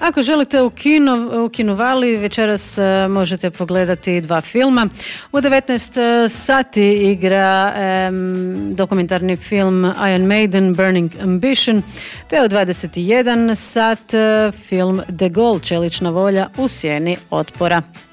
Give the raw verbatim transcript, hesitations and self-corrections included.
Ako želite u kino, u Kinovali večeras možete pogledati dva filma. U devetnaest sati igra um, dokumentarni film Iron Maiden Burning Ambition, te u dvadeset jedan sat film De Gaulle, čelična volja u sjeni otpora.